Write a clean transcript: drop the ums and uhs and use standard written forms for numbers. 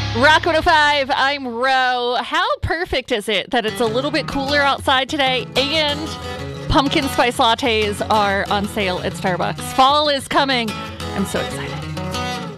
Rock 105, I'm Ro. How perfect is it that it's a little bit cooler outside today and pumpkin spice lattes are on sale at Starbucks? Fall is coming. I'm so excited.